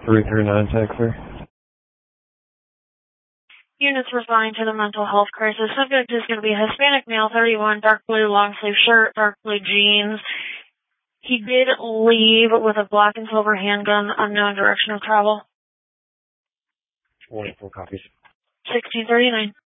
339 Texas. Units responding to the mental health crisis. Subject is going to be a Hispanic male, 31, dark blue long sleeve shirt, dark blue jeans. He did leave with a black and silver handgun, unknown direction of travel. 24 copies. 1639.